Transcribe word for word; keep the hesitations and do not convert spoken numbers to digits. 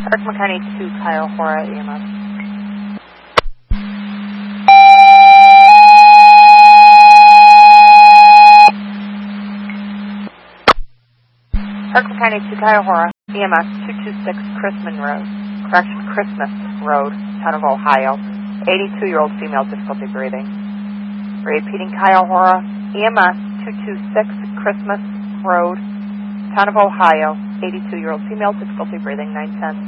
Herkimer County two, Cuyahoga E M S. Herkimer County two, Cuyahoga E M S two two six Christmas Road, correction, Christmas Road, Town of Ohio. eighty-two-year-old female, difficulty breathing. Repeating, Cuyahoga E M S two two six Christmas Road, Town of Ohio. eighty-two-year-old female, difficulty breathing, nine ten.